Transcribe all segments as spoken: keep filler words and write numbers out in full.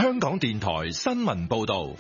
香港電台新聞報道。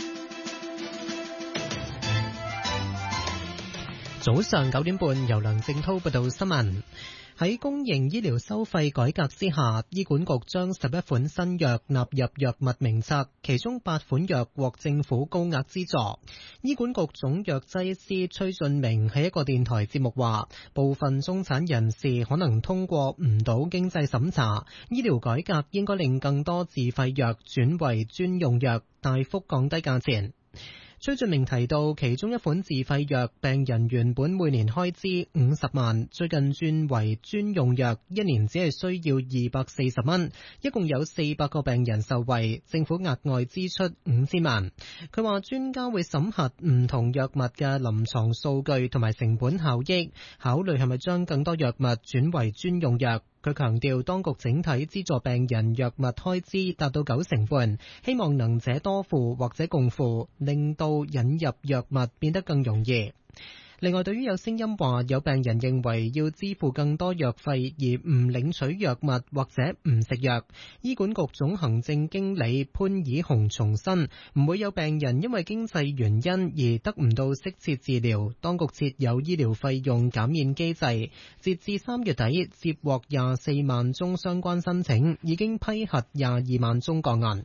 早上九點半，由梁正濤報道新聞。喺公營醫療收費改革之下，醫管局將十一款新藥納入藥物名冊，其中八款藥獲政府高額資助。醫管局總藥劑師崔俊明喺一個電台節目話，部分中產人士可能通過唔到經濟審查，醫療改革應該令更多自費藥轉為專用藥，大幅降低價錢。崔俊明提到，其中一款自費藥，病人原本每年開支五十萬，最近轉為專用藥，一年只係需要二百四十蚊，一共有四百個病人受惠，政府額外支出五千萬。佢話專家會審核唔同藥物嘅臨床數據同埋成本效益，考慮係咪將更多藥物轉為專用藥。佢強調，當局整體資助病人藥物開支達到九成半，希望能者多付或者共付，令到引入藥物變得更容易。另外，對於有聲音話有病人認為要支付更多藥費而唔領取藥物或者唔食藥，醫管局總行政經理潘以雄重申，唔會有病人因為經濟原因而得唔到適切治療。當局設有醫療費用減免機制，截至三月底接獲廿四萬宗相關申請，已經批核廿二萬宗個案。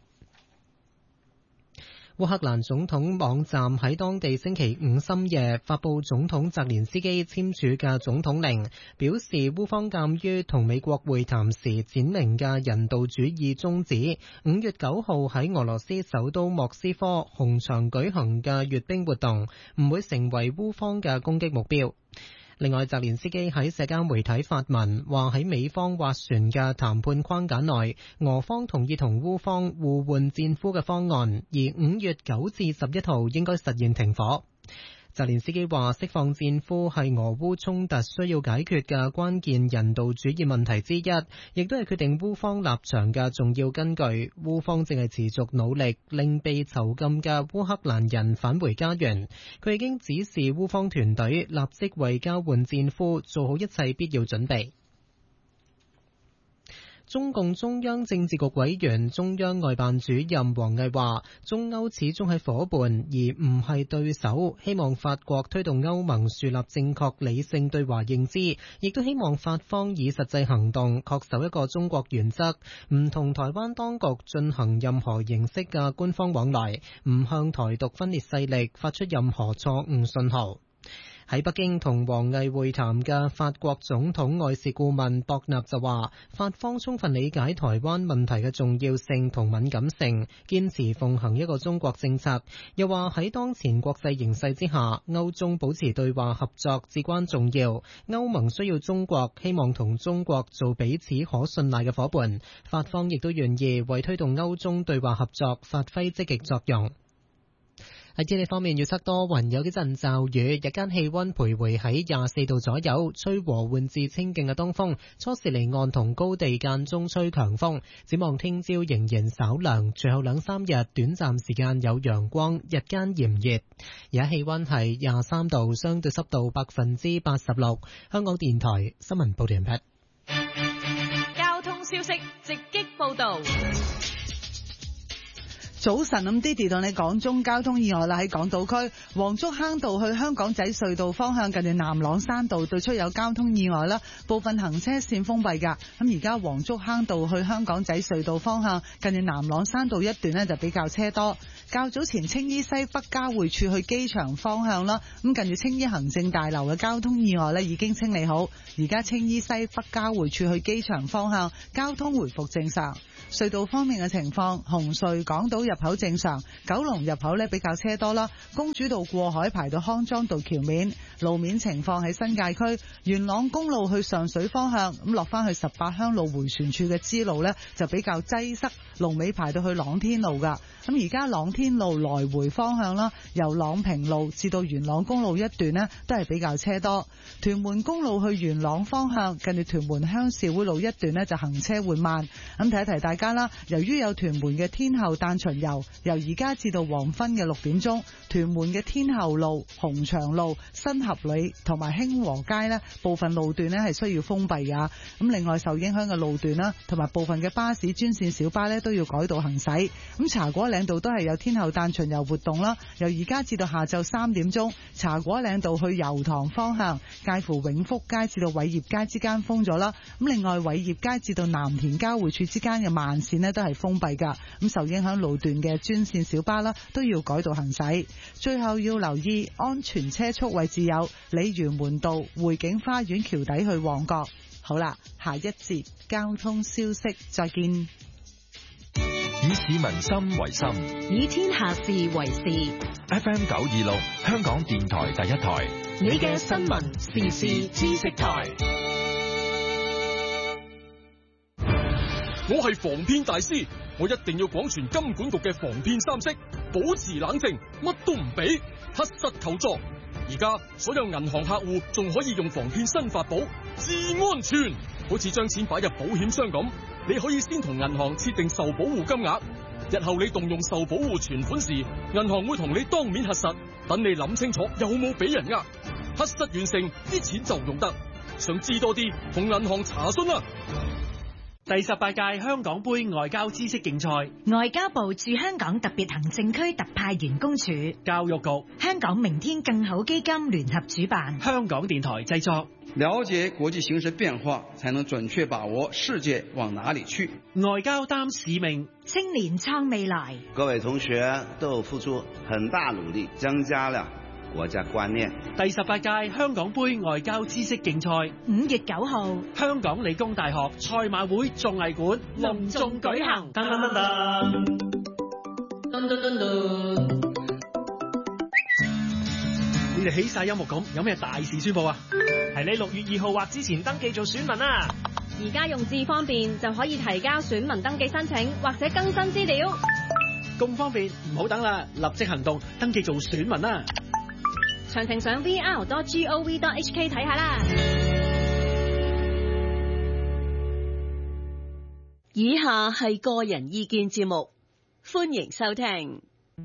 烏克蘭總統網站喺當地星期五深夜發佈總統澤連斯基簽署嘅總統令，表示烏方鑑於同美國會談時展明嘅人道主義宗旨，五月九號喺俄羅斯首都莫斯科紅場舉行嘅閱兵活動唔會成為烏方嘅攻擊目標。另外，澤連斯基喺社交媒體發文，話喺美方斡旋嘅談判框架內，俄方同意同烏方互換戰俘嘅方案，而五月九至十一號應該實現停火。澤連斯基話，釋放戰俘係俄烏衝突需要解決嘅關鍵人道主義問題之一，亦都係決定烏方立場嘅重要根據。烏方正係持續努力令被囚禁嘅烏克蘭人返回家園。佢已經指示烏方團隊立即為交換戰俘做好一切必要準備。中共中央政治局委員、中央外辦主任王毅話，中歐始終係夥伴而唔係對手，希望法國推動歐盟樹立正確理性對華認知，亦都希望法方以實際行動恪守一個中國原則，唔同台灣當局進行任何形式嘅官方往來，唔向台獨分裂勢力發出任何錯誤信號。喺北京同王毅會談嘅法國總統外事顧問博納就話，法方充分理解台灣問題嘅重要性同敏感性，堅持奉行一個中國政策。又話喺當前國際形勢之下，歐中保持對話合作至關重要。歐盟需要中國，希望同中國做彼此可信賴嘅夥伴。法方亦都願意為推動歐中對話合作發揮積極作用。喺天氣方面，預測多雲，有幾陣驟雨，日間氣溫徘徊喺廿四度左右，吹和緩至清勁嘅東風，初時離岸同高地間中吹強風。展望聽朝仍然稍涼，隨後兩三日短暫時間有陽光，日間炎熱。而家氣溫係廿三度，相對濕度百分之八十六。香港電台新聞報道完畢。 交通消息直擊報道。 早晨，咁 Didi 同你講中交通意外啦，喺港島區黃竹坑道去香港仔隧道方向，近住南朗山道對出有交通意外啦，部分行車線封閉噶。咁而家黃竹坑道去香港仔隧道方向，近住南朗山道一段呢就比較車多。較早前青衣西北交匯處去機場方向啦，咁近住青衣行政大樓嘅交通意外呢已經清理好，而家青衣西北交匯處去機場方向交通回復正常。隧道方面嘅情況，紅隧港島入口正常，九龍入口呢比較車多啦。公主道過海排到康莊道橋面。路面情況喺新界區元朗公路去上水方向，咁落翻去十八鄉路迴旋處嘅支路呢就比較擠塞，龍尾排到去朗天路噶。咁而家朗天路來回方向啦，由朗平路至到元朗公路一段呢都係比較車多。屯門公路去元朗方向，近住屯門鄉事會路一段呢就行車緩慢。咁提一提大家啦，由於有屯門嘅天后誕巡遊，由而家至到黃昏嘅六點鐘，屯門嘅天后路、鴻翔路、新合里同埋興和街呢部分路段呢係需要封閉噶。咁另外受影響嘅路段啦，同埋部分嘅巴士專線小巴呢都要改道行駛。咁茶果嶺道都係有天后誕巡遊活動啦，由而家至到下晝三點鐘，茶果嶺道去油塘方向，介乎永福街至到偉業街之間封咗啦。咁另外偉業街至到南田交匯處之間嘅慢線呢都係封閉噶。咁受影響路段嘅專線小巴啦都要改道行駛。最後要留意安全車速位置有鯉魚門道、匯景花園橋底去旺角。好啦，下一節交通消息再見。 以市民心為心， 以天下事為事。 F M 九二六，香港電台第一台， 你嘅新聞時事知識台。 我係防騙大師，我一定要廣傳金管局嘅防騙三式，保持冷靜，乜都唔俾，核實求助。而家所有銀行客戶仲可以用防騙新法寶，至安全，好似將錢擺入保險箱咁。你可以先同銀行設定受保護金額，日後你動用受保護存款時，銀行會同你當面核實，等你諗清楚有冇俾人呃。核實完成，啲錢就用得。想知多啲，同銀行查詢啦。 第十八屆香港杯外交知識競賽， 外交部駐香港特別行政區特派員公署、 教育局、 香港明天更好基金聯合主辦， 香港電台製作。 了解國際形勢變化，才能準確把握世界往哪裏去。 外交擔使命， 青年創未來。 各位同學都有付出很大努力，增加了國家觀念。 第十八屆香港杯外交知識競賽， 五月九號， 香港理工大學賽馬會綜藝館隆重舉行。噔噔噔噔，噔噔噔噔。你哋起晒音樂咁，有咩大事宣佈啊？係你六月二號或之前登記做選民啊！ 而家用智方便就可以提交選民登記申請或者更新資料。 咁方便，唔好等啦，立即行動登記做選民啦！ 詳情上 v r dot gov dot h k 睇下啦。 以下係個人意見節目，歡迎收聽。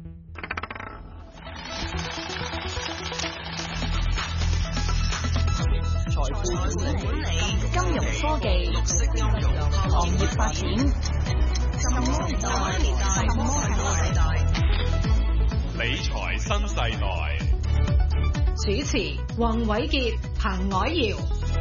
財富管理、金融科技、綠色金融、行業發展，什麼年代？什麼世代？ 理財新世代。 主持：黃偉傑、彭藹瑤。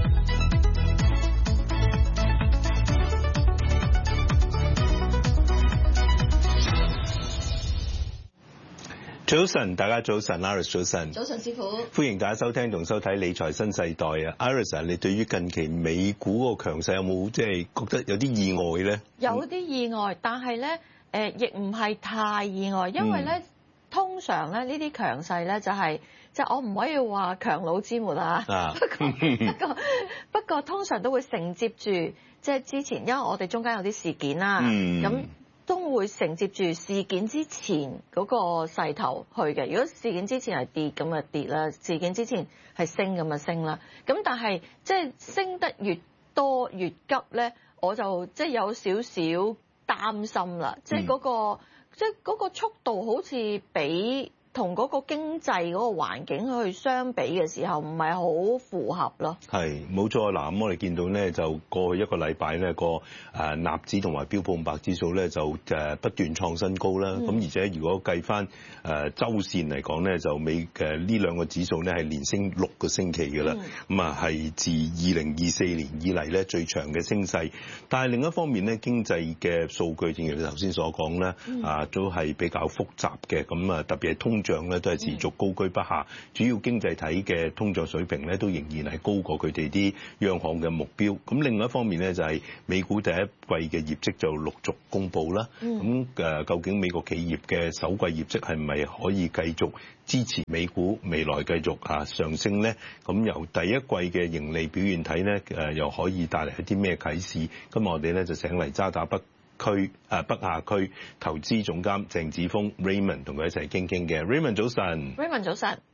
早晨，大家早晨 ，Iris 早晨。 早晨，師傅。歡迎大家收聽同收睇理財新世代啊 ，Iris 你對於近期美股個強勢有冇即係覺得有啲意外咧？ 有啲意外，但係咧誒，亦唔係太意外，因為咧、嗯、通常咧呢啲強勢咧就係即係我唔可以話強弩之末啊。啊不過不過不過通常都會承接住即係之前，因為我哋中間有啲事件啦，咁、嗯。都會承接住事件之前嗰個勢頭去嘅。如果事件之前係跌咁啊跌啦，事件之前係升咁啊升啦。咁但係即係升得越多越急咧，我就即係有少少擔心啦。即係嗰個即係嗰個速度好似比同嗰個經濟嗰個環境去相比嘅時候，唔係好符合咯。係冇錯嗱，咁我哋見到咧，就過去一個禮拜咧，個誒納指同埋標普五百指數咧，就誒不斷創新高啦。咁、嗯、而且如果計翻誒週線嚟講咧，就美嘅呢兩個指數咧係連升六個星期㗎啦。咁啊係自二零二四年以嚟咧最長嘅升勢。但係另一方面咧，經濟嘅數據正如你頭先所講咧，啊都係比較複雜嘅。咁啊特別係通脹咧都係持續高居不下，主要經濟體嘅通脹水平咧都仍然係高過佢哋啲央行嘅目標。咁另外一方面咧就係美股第一季嘅業績就陸續公布啦。咁誒究竟美國企業嘅首季業績係咪可以繼續支持美股未來繼續啊上升咧？咁由第一季嘅盈利表現睇咧，誒又可以帶嚟一啲咩啟示？今日我哋咧就請嚟渣打北區誒北亞區投資總監鄭子豐 Raymond 同佢一齊傾傾嘅。Raymond 早晨。Raymond 早晨。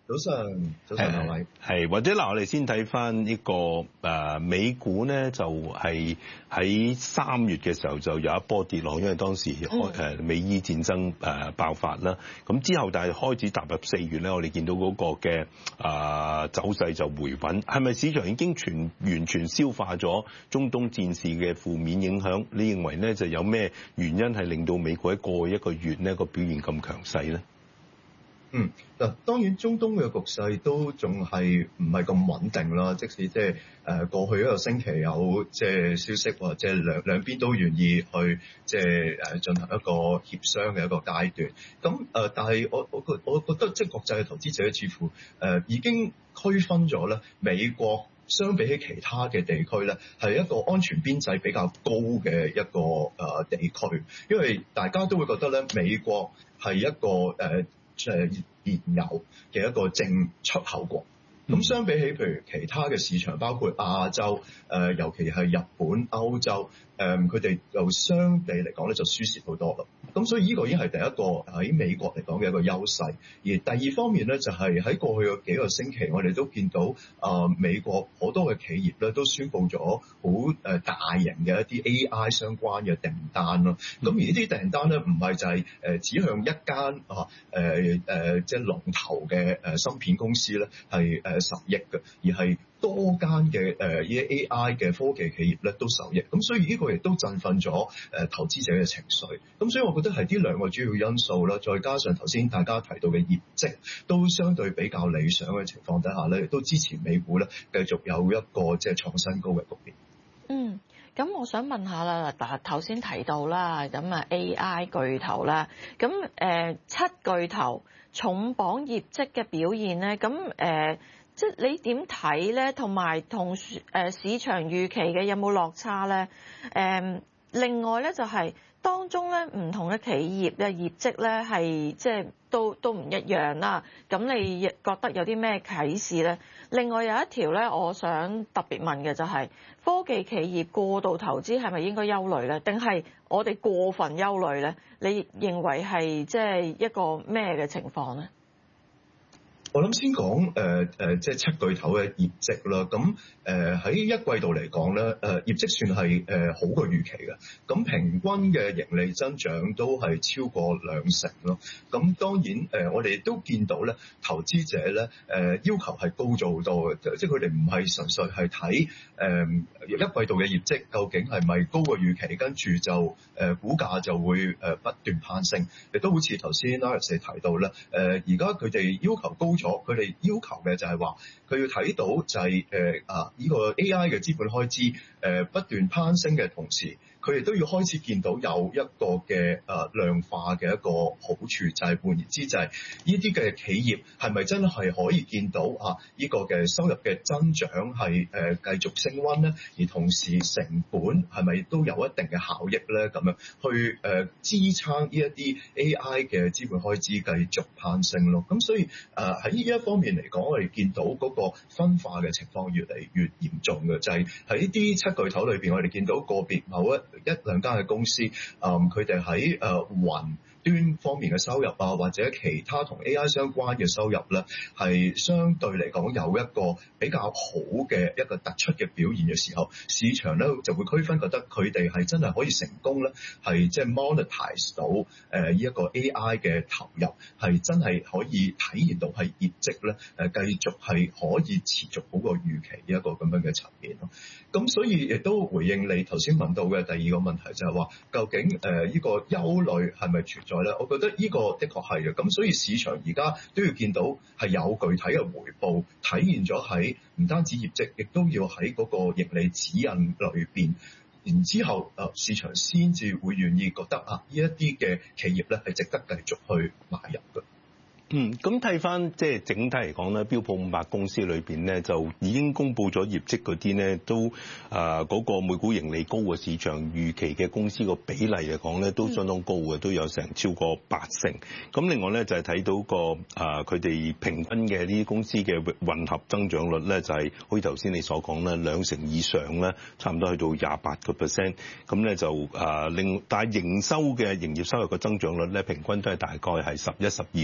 早上，早上兩位。 係或者嗱，我哋先睇翻呢個誒、呃、美股咧，就係喺三月嘅時候就有一波跌落，因為當時開誒美伊戰爭誒爆發啦。咁之後，但係開始踏入四月咧，我哋見到嗰個嘅啊、呃、走勢就回穩。係咪市場已經全完全消化咗中東戰事嘅負面影響？你認為咧就有咩原因係令到美股喺過去一個月呢個表現咁強勢咧？ 嗯，嗱，當然中東嘅局勢都仲係唔係咁穩定啦。即使即係誒過去一個星期有即係消息話，即係兩兩邊都願意去即係誒進行一個協商嘅一個階段。咁誒，但係我我覺我覺得即係國際嘅投資者似乎誒已經區分咗咧，美國相比起其他嘅地區咧，係一個安全邊際比較高嘅一個誒地區，因為大家都會覺得咧，美國係一個誒即係燃油嘅一個正出口國。咁相比起譬如其他嘅市場，包括亞洲，誒、呃、尤其係日本、歐洲，誒佢哋就相比嚟講咧就輸蝕好多啦。咁所以呢個已經係第一個喺美國嚟講嘅一個優勢。而第二方面咧，就係、是、喺過去嘅幾個星期，我哋都見到啊、呃、美國好多嘅企業咧都宣布咗好誒大型嘅一啲 A I 相關嘅訂單咯。咁、嗯、而呢啲訂單咧唔係就係誒指向一間啊誒誒即係龍頭嘅誒芯片公司咧係誒十億嘅，而係多間嘅誒呢啲 A I 嘅科技企業咧都受益，咁所以呢個亦都振奮咗誒投資者嘅情緒。咁所以我覺得係呢兩個主要因素啦，再加上頭先大家提到嘅業績都相對比較理想嘅情況底下咧，亦都支持美股咧繼續有一個即係創新高嘅局面。 嗯，咁我想問下啦，嗱頭先提到啦，咁啊 A I 巨頭啦，咁誒、呃、七巨頭重磅業績嘅表現咧，咁誒。呃即係你點睇咧？同埋同誒市場預期嘅有冇落差咧？誒，另外咧就係當中咧唔同嘅企業嘅業績咧係即係都都唔一樣啦。咁你覺得有啲咩啟示咧？另外有一條咧，我想特別問嘅就係科技企業過度投資係咪應該憂慮咧？定係我哋過分憂慮咧？你認為係即係一個咩嘅情況咧？ 我諗先講誒誒，即係七巨頭嘅業績啦。咁誒喺一季度嚟講咧，誒、呃、業績算係誒、呃、好過預期嘅。咁平均嘅盈利增長都係超過兩成咯。咁當然誒、呃，我哋都見到咧，投資者咧誒、呃、要求係高咗好多嘅，即係佢哋唔係純粹係睇誒一季度嘅業績究竟係咪高過預期，跟住就誒、呃、股價就會誒不斷攀升。亦都好似頭先 Lawrence 提到咧，誒而家佢哋要求高咗。佢哋要求嘅就係話，佢要睇到就係誒啊呢個 A I 嘅資本開支誒不斷攀升嘅同時，佢哋都要開始見到有一個嘅誒量化嘅一個好處，就係換言之，就係呢啲嘅企業係咪真係可以見到啊呢個嘅收入嘅增長係誒繼續升溫咧？而同時成本係咪都有一定嘅效益咧？咁樣去誒支撐呢一啲 A I 嘅資本開支繼續攀升咯。咁所以誒喺呢一方面嚟講，我哋見到嗰個分化嘅情況越嚟越嚴重嘅，就係喺呢啲七巨頭裏邊，我哋見到個別某一一兩間嘅公司，誒佢哋喺誒雲端方面嘅收入啊，或者其他同 A I 相關嘅收入咧，係相對嚟講有一個比較好嘅一個突出嘅表現嘅時候，市場咧就會區分覺得佢哋係真係可以成功咧，係即係 monetize 到誒呢一個 A I 嘅投入，係真係可以體現到係業績咧誒繼續係可以持續好過預期一個咁樣嘅層面咯。咁所以亦都回應你頭先問到嘅第二個問題，就係話究竟誒呢個憂慮係咪存在咧？我覺得呢個的確係嘅。咁所以市場而家都要見到係有具體嘅回報體現咗喺唔單止業績，亦都要喺嗰個盈利指引裏邊。然之後誒市場先至會願意覺得啊呢一啲嘅企業咧係值得繼續去買入嘅。 嗯，咁睇翻即係整體嚟講咧，標普五百公司裏邊咧就已經公布咗業績嗰啲咧，都啊嗰、呃那個每股盈利高過市場預期嘅公司個比例嚟講咧，都相當高嘅，都有成超過八成。咁另外咧就係、是、睇到個啊佢哋平均嘅呢啲公司嘅混合增長率咧，就係好似頭先你所講咧，兩成以上咧，差唔多去到廿八個 percent。咁咧就啊另但係營收嘅營業收入嘅增長率咧，平均都係大概係十一、十二個 percent。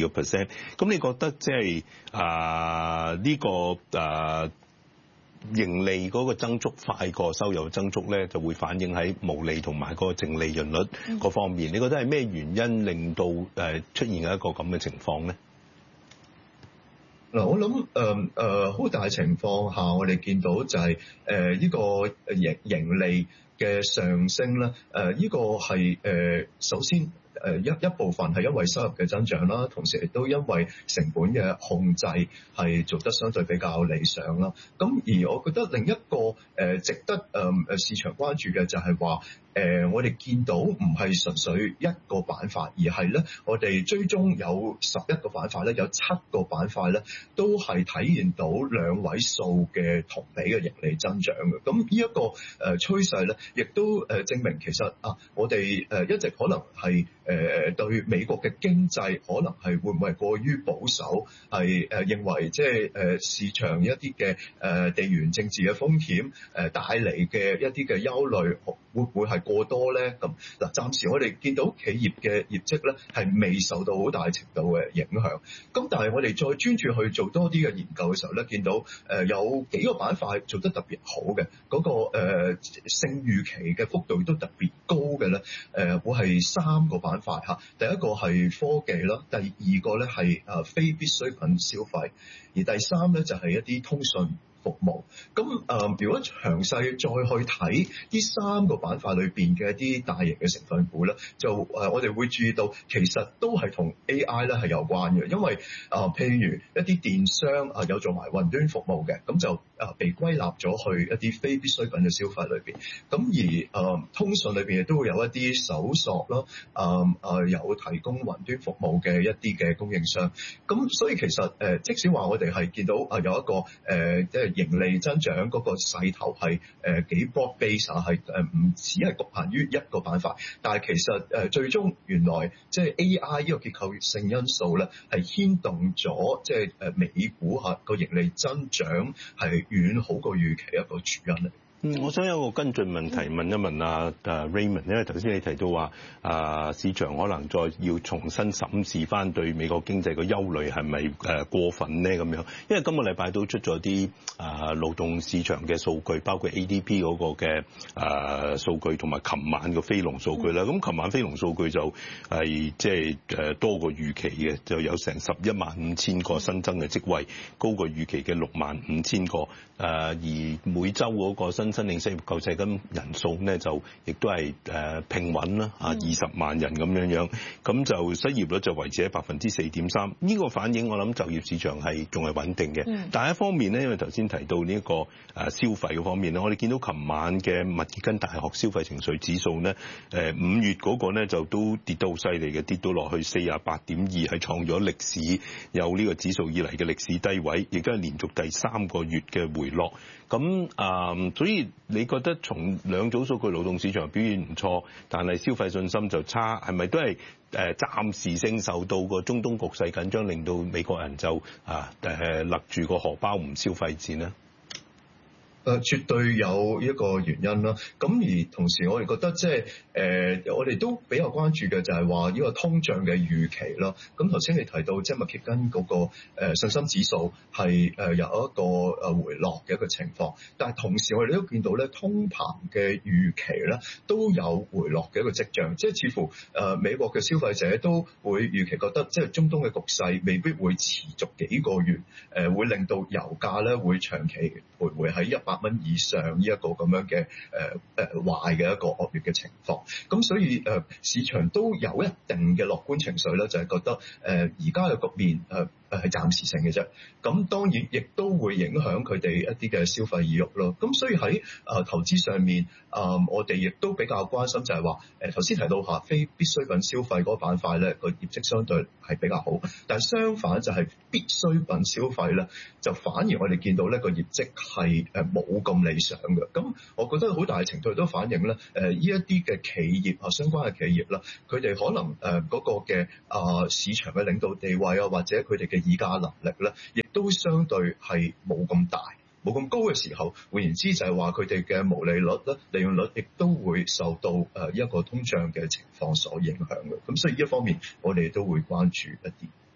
咁你覺得即係啊呢個啊盈利嗰個增速快過收入增速咧，就會反映喺毛利同埋嗰個淨利潤率嗰方面。嗯、你覺得係咩原因令到誒出現一個咁嘅情況咧？ 嗱，我諗誒誒好大情況下，我哋見到就係誒呢個盈盈利嘅上升咧。誒、呃、呢、這個係誒、呃、首先。誒一一部分係因為收入嘅增長啦，同時亦都因為成本嘅控制係做得相對比較理想啦。咁而我覺得另一個誒值得誒誒市場關注嘅就係話，誒我哋見到唔係純粹一個板塊，而係咧我哋追蹤有十一個板塊咧，有七個板塊咧都係體現到兩位數嘅同比嘅盈利增長嘅。咁呢一個誒趨勢咧，亦都誒證明其實啊，我哋誒一直可能係誒對美國嘅經濟可能係會唔會係過於保守，係誒認為即係誒市場一啲嘅誒地緣政治嘅風險誒帶嚟嘅一啲嘅憂慮，會唔會係過多咧？咁嗱，暫時我哋見到企業嘅業績咧係未受到好大程度嘅影響。咁但係我哋再專注去做多啲嘅研究嘅時候咧，見到誒有幾個板塊做得特別好嘅，嗰個誒勝預期嘅幅度都特別高嘅咧，誒會係三個板塊嚇。第一個係科技啦，第二個咧係誒非必需品消費，而第三咧就係一啲通訊服務。咁誒、呃，如果詳細再去睇呢三個板塊裏邊嘅一啲大型嘅成分股咧，就誒、呃、我哋會注意到其實都係同 A I 咧係有關嘅，因為誒、呃、譬如一啲電商啊、呃、有做埋雲端服務嘅，咁就誒、呃、被歸納咗去一啲非必需品嘅消費裏邊。咁而誒、呃、通訊裏邊亦都會有一啲搜索啦，誒、呃、誒、呃、有提供雲端服務嘅一啲嘅供應商。咁所以其實誒、呃、即使話我哋係見到啊、呃、有一個誒即係盈利增長嗰個勢頭係誒幾 broad base 啊，係誒唔只係局限於一個板塊，但係其實誒最終原來即係 A I 呢個結構性因素咧，係牽動咗即係誒美股嚇個盈利增長係遠好過預期一個主因嚟。 嗯，我想有個跟進問題問一問啊，誒 Raymond，因為頭先你提到話啊，市場可能再要重新審視翻對美國經濟個憂慮係咪誒過分咧咁樣？因為今個禮拜都出咗啲啊勞動市場嘅數據，包括 A D P 嗰個嘅誒數據，同埋琴晚嘅非農數據啦。咁琴晚非農數據就係即係誒多過預期嘅，就有成十一萬五千個新增嘅職位，高過預期嘅六萬五千個。誒而每週嗰個新申領失業救濟金人數咧就亦都係誒平穩啦，啊二十萬人咁樣樣，咁就失業率就維持喺百分之四點三。呢個反映我諗就業市場係仲係穩定嘅。嗯、但係一方面咧，因為頭先提到呢一個誒消費嘅方面咧，我哋見到琴晚嘅密歇根大學消費情緒指數咧，誒五月嗰個咧就都跌得好犀利嘅，跌到落去四十八點二，係創咗歷史有呢個指數以嚟嘅歷史低位，亦都係連續第三個月嘅回落。咁啊、呃，所以你覺得從兩組數據，勞動市場表現唔錯，但係消費信心就差，係咪都係誒暫時性受到個中東局勢緊張，令到美國人就啊誒勒住個荷包唔消費戰呢？ 誒絕對有一個原因啦，咁而同時我哋覺得即係誒我哋都比較關注嘅就係話呢個通脹嘅預期啦。咁頭先你提到即係密歇根嗰個誒信心指數係誒有一個誒回落嘅一個情況，但係同時我哋都見到咧通膨嘅預期咧都有回落嘅一個跡象，即係似乎誒美國嘅消費者都會預期覺得即係中東嘅局勢未必會持續幾個月，誒會令到油價咧會長期徘徊喺一百蚊以上呢一個咁樣嘅誒誒壞嘅一個惡劣嘅情況，咁所以誒、呃、市場都有一定嘅樂觀情緒咧，就係、是、覺得誒而家嘅局面誒誒係暫時性嘅啫。咁當然亦都會影響佢哋一啲嘅消費意欲咯。咁所以喺誒、呃、投資上面，啊、呃、我哋亦都比較關心就係話誒頭先提到嚇非必需品消費嗰個板塊咧個業績相對係比較好，但係相反就係必需品消費咧就反而我哋見到呢個業績係誒冇咁理想嘅。咁我覺得好大程度都反映咧誒呢一啲嘅企業啊相關嘅企業啦，佢哋可能誒嗰個嘅啊市場嘅領導地位啊或者佢哋嘅議價能力咧，亦都相對係冇咁大。冇咁高嘅時候，換言之就係話佢哋嘅毛利率咧、利潤率亦都會受到誒一個通脹嘅情況所影響嘅。咁所以呢一方面，我哋都會關注一啲。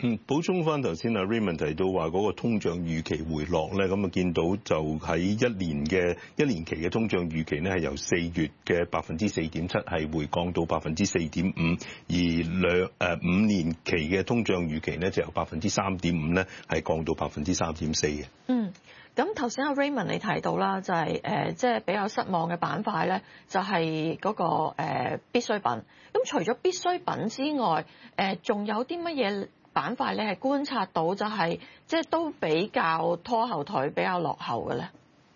嗯，補充翻頭先阿 Raymond 提到話嗰個通脹預期回落咧，咁啊見到就喺一年嘅一年期嘅通脹預期咧係由四月嘅百分之四點七係回降到百分之四點五，而兩誒五年期嘅通脹預期咧就由百分之三點五咧係降到百分之三點四嘅。 嗯。咁頭先阿 Raymond 你提到啦，就係誒即係比較失望嘅板塊咧，就係嗰個誒必需品。咁除咗必需品之外，誒仲有啲乜嘢板塊咧係觀察到就係即係都比較拖後腿、比較落後嘅咧？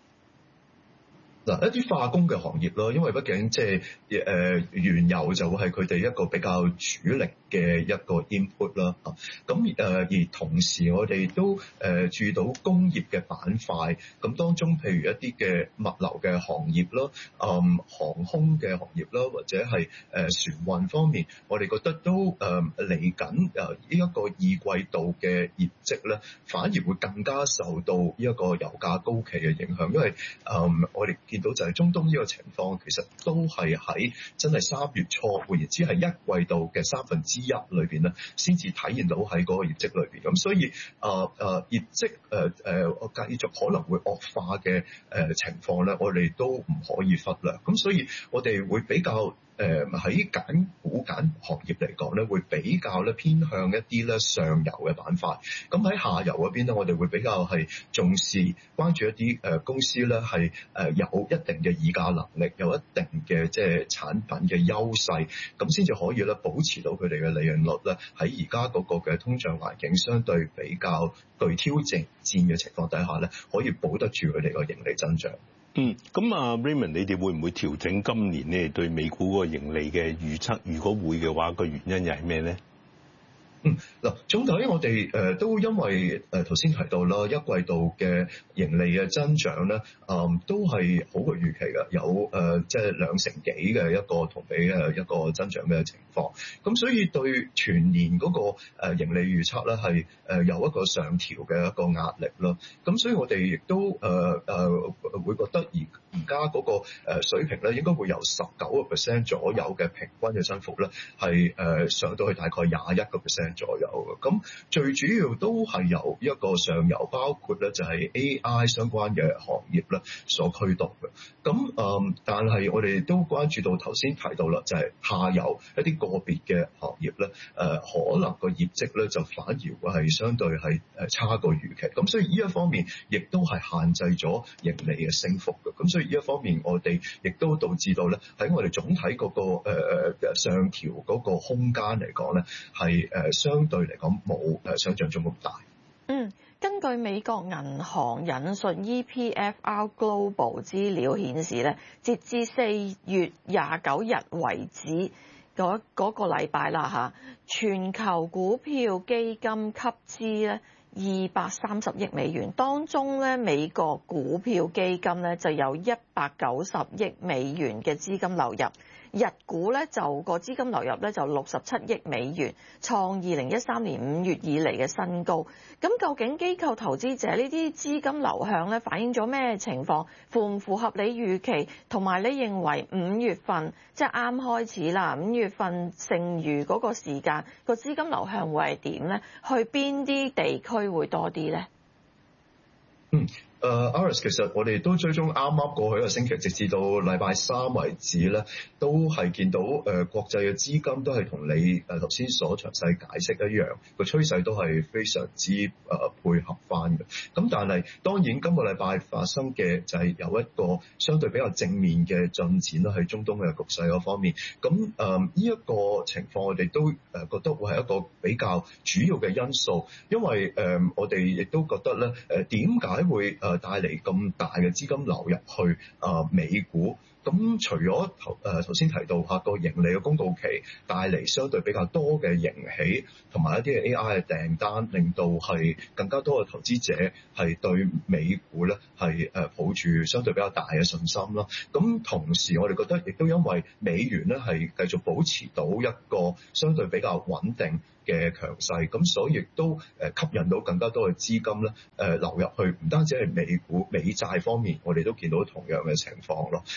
嗱，一啲化工嘅行業咯，因為畢竟即係誒原油就係佢哋一個比較主力嘅一個 input 啦。咁誒而同時我哋都誒注意到工業嘅板塊，咁當中譬如一啲嘅物流嘅行業啦、嗯航空嘅行業啦，或者係誒船運方面，我哋覺得都誒嚟緊誒呢一個二季度嘅業績咧，反而會更加受到呢一個油價高企嘅影響，因為誒、嗯、我哋見到就係中東呢個情況，其實都係喺真係三月初，換言之係一季度嘅三分之一裏邊咧，先至體現到喺嗰個業績裏邊。咁所以啊啊業績誒誒，我繼續可能會惡化嘅誒情況咧，我哋都唔可以忽略。咁所以我哋會比較。誒喺揀股揀行業嚟講咧，會比較咧偏向一啲咧上游嘅板塊。咁喺下游嗰邊咧，我哋會比較係重視關注一啲誒公司咧係誒有一定嘅議價能力，有一定嘅即係產品嘅優勢，咁先至可以咧保持到佢哋嘅利潤率咧喺而家嗰個嘅通脹環境相對比較具挑戰戰嘅情況底下咧，可以保得住佢哋個盈利增長。 嗯，咁啊 Raymond， 你哋會唔會調整今年呢對美股個盈利嘅預測？如果會嘅話，個原因又係咩咧？ 嗯，嗱，總體我哋誒都因為誒頭先提到啦，一季度嘅盈利嘅增長咧，誒都係好過預期嘅，有誒即係兩成幾嘅一個同比誒一個增長嘅情況。咁所以對全年嗰個誒盈利預測咧係誒有一個上調嘅一個壓力咯。咁所以我哋亦都誒誒會覺得而而家嗰個誒水平咧應該會由十九個 percent 左右嘅平均嘅增幅咧係誒上到去大概廿一個 percent。左右嘅，咁最主要都係由一個上游，包括咧就係 A I 相關嘅行業咧所驅動嘅。咁誒，但係我哋都關注到頭先提到啦，就係下游一啲個別嘅行業咧，誒可能個業績咧就反而會係相對係誒差過預期。咁所以呢一方面亦都係限制咗盈利嘅升幅嘅。咁所以呢一方面我哋亦都導致到咧喺我哋總體嗰個誒誒上調嗰個空間嚟講咧係誒。相對嚟講冇誒想像中咁大。 嗯，根據美國銀行引述 E P F R Global 資料顯示咧，截至四月廿九日為止嗰嗰個禮拜啦嚇，全球股票基金吸資咧二百三十億美元，當中咧美國股票基金咧就有一百九十億美元嘅資金流入。日股咧就個資金流入咧就六十七億美元，創二零一三年五月以嚟嘅新高。咁究竟機構投資者呢啲資金流向咧反映咗咩情況？符唔符合你預期？同埋你認為五月份即係啱開始啦，五月份剩餘嗰個時間個資金流向會係點咧？去邊啲地區會多啲咧？ 嗯。誒、uh, Iris 其實我哋都追蹤啱啱過去一個星期，直至到禮拜三為止咧，都係見到誒、呃、國際嘅資金都係同你誒頭先所詳細解釋一樣，個趨勢都係非常之誒、呃、配合翻嘅。咁但係當然今個禮拜發生嘅就係有一個相對比較正面嘅進展啦，喺中東嘅局勢嗰方面。咁誒呢一個情況我哋都誒覺得會係一個比較主要嘅因素，因為誒、呃、我哋亦都覺得咧誒點解會誒誒帶嚟咁大嘅資金流入去啊美股，咁除咗頭誒頭先提到下個盈利嘅公告期帶嚟相對比較多嘅盈喜，同埋一啲嘅 A I 嘅訂單，令到係更加多嘅投資者係對美股咧係誒抱住相對比較大嘅信心啦。咁同時我哋覺得亦都因為美元咧係繼續保持到一個相對比較穩定嘅強勢，咁所以亦都誒吸引到更加多嘅資金咧誒流入去，唔單止係美股美債方面，我哋都見到同樣嘅情況咯。咁但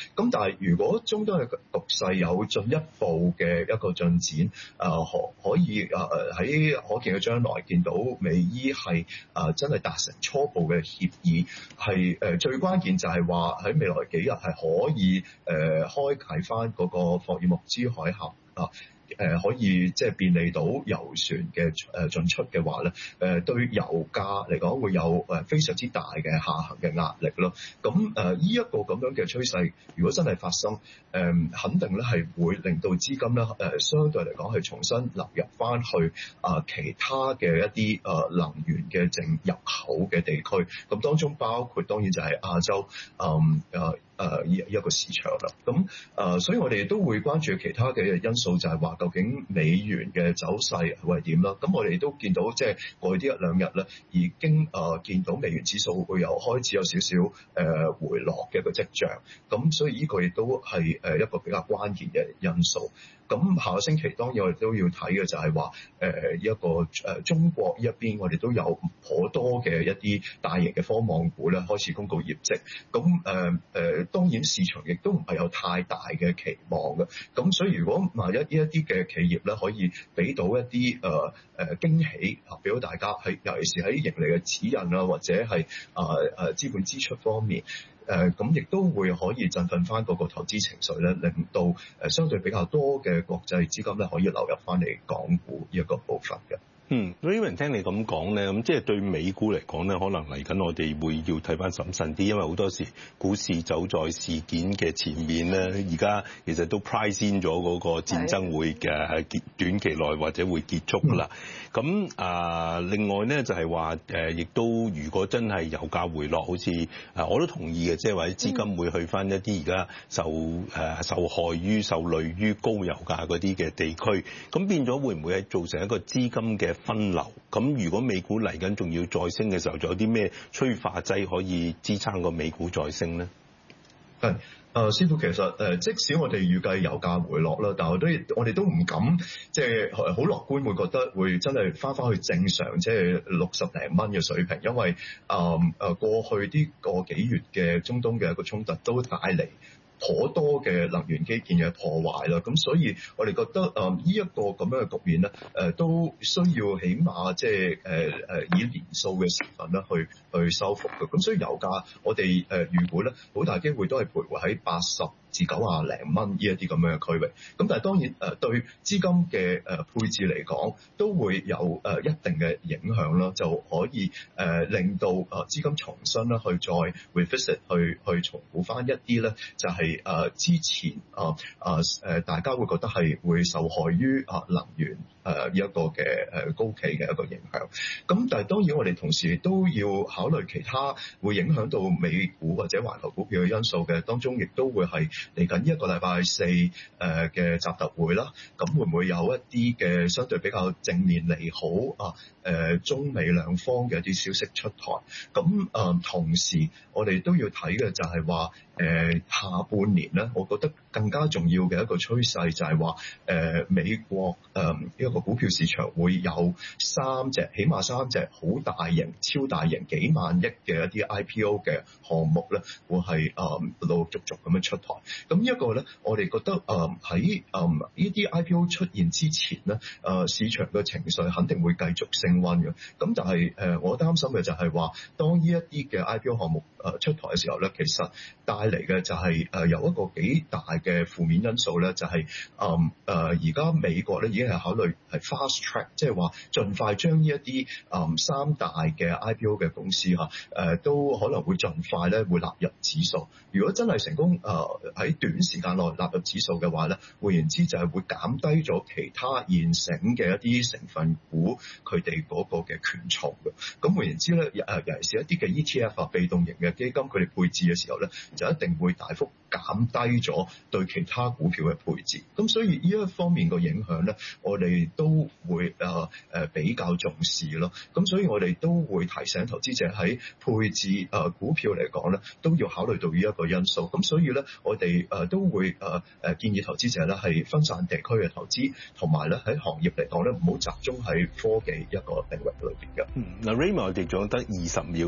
但係如果中東嘅局勢有進一步嘅一個進展，誒、呃、可可以誒喺、呃、可見嘅將來見到美伊係誒、呃、真係達成初步嘅協議，係誒、呃、最關鍵就係話喺未來幾日係可以誒、呃、開啓翻嗰個霍爾木茲海峽啊。誒可以即係便利到油船嘅誒進出嘅話咧，誒對油價嚟講會有誒非常之大嘅下行嘅壓力咯。咁誒呢一個咁樣嘅趨勢，如果真係發生，誒肯定咧係會令到資金咧誒相對嚟講係重新流入翻去啊其他嘅一啲誒能源嘅淨入口嘅地區。咁當中包括當然就係亞洲誒誒誒呢一個市場啦。咁誒所以我哋都會關注其他嘅因素，就係話，究竟美元嘅走勢會係點啦？咁我哋都見到即係過去呢一兩日咧，已經誒、呃、見到美元指數會有開始有少少誒、呃、回落嘅一個跡象。咁所以呢個亦都係誒一個比較關鍵嘅因素。咁下個星期當然我哋都要睇嘅就係話誒一個誒中國呢一邊，我哋都有頗多嘅一啲大型嘅科網股咧開始公告業績。咁誒誒當然市場亦都唔係有太大嘅期望嘅。咁所以如果萬一呢一啲嘅企業咧可以俾到一啲誒誒驚喜啊，俾到大家係尤其是喺盈利嘅指引啊，或者係啊誒資本支出方面。誒咁亦都會可以振奮翻嗰個投資情緒咧，令到誒相對比較多嘅國際資金咧可以流入翻嚟港股呢一個部分嘅。 嗯 Raymond 聽你咁講咧，咁即係對美股嚟講咧，可能嚟緊我哋會要睇翻審慎啲，因為好多時股市走在事件嘅前面咧，而家其實都 price in 咗嗰個戰爭會嘅喺結短期內或者會結束㗎啦。咁啊、呃，另外咧就係話誒，亦都如果真係油價回落，好似啊我都同意嘅，即係話啲資金會去翻一啲而家受誒、呃、受害於受累於高油價嗰啲嘅地區，咁變咗會唔會係造成一個資金嘅分流？咁如果美股嚟緊仲要再升嘅時候，仲有啲咩催化劑可以支撐個美股再升咧？ 係。誒、呃，師傅其實誒、呃，即使我哋預計油價回落啦，但係我都我哋都唔敢即係好樂觀，會覺得會真係翻返去正常，即係六十零蚊嘅水平，因為誒誒、呃、過去啲個幾月嘅中東嘅一個衝突都帶嚟頗多嘅能源基建嘅破壞啦，咁所以我哋覺得誒呢一個咁樣嘅局面咧，誒、呃、都需要起碼即係誒誒以年數嘅時間咧去去修復嘅，咁所以油價我哋誒預估咧好大機會都係徘徊喺八十至九啊零蚊呢一啲咁樣嘅區域，咁但係當然誒對資金嘅誒配置嚟講都會有誒一定嘅影響啦，就可以誒令到誒資金重新咧去再 revisit 去去重估翻一啲咧就係、是、誒之前啊啊誒大家會覺得係會受害於啊能源誒一個嘅誒高企嘅一個影響，咁但係當然我哋同時都要考慮其他會影響到美股或者環球股票嘅因素嘅，當中亦都會係嚟緊一個禮拜四誒嘅習特會啦，咁會唔會有一啲嘅相對比較正面利好啊誒中美兩方嘅一啲消息出台？咁誒同時我哋都要睇嘅就係話誒下半年咧，我覺得更加重要嘅一個趨勢就係話誒美國誒一個股票市場會有三隻起碼三隻好大型超大型幾萬億嘅一啲 I P O 嘅項目咧，會係誒陸陸續續咁樣出台。咁呢一個咧，我哋覺得誒喺誒呢啲 I P O 出現之前咧，誒、呃、市場嘅情緒肯定會繼續升溫嘅。咁但係誒、呃、我擔心嘅就係話，當呢一啲嘅 I P O 項目誒出台嘅時候咧，其實帶嚟嘅就係誒有一個幾大嘅負面因素咧，就係誒誒而家美國咧已經係考慮係 fast track，即係話盡快將呢一啲誒三大嘅 I P O 嘅公司嚇誒、呃、都可能會盡快咧會納入指數。如果真係成功誒喺、呃、短時間內納入指數嘅話咧，換言之就係會減低咗其他現成嘅一啲成分股佢哋嗰個嘅權重嘅。咁換言之咧誒，尤其是一啲嘅 E T F 啊被動型嘅基金，佢哋配置嘅時候咧，就一定會大幅減低咗對其他股票嘅配置。咁所以呢一方面個影響咧，我哋都會誒誒、呃、比較重視咯。咁所以我哋都會提醒投資者喺配置誒、呃、股票嚟講咧，都要考慮到呢一個因素。咁所以咧，我哋誒、呃、都會誒誒、呃、建議投資者咧係分散地區嘅投資，同埋咧喺行業嚟講咧唔好集中喺科技一個領域裏邊嘅。 嗯，嗱 Raymond 我哋仲得二十秒。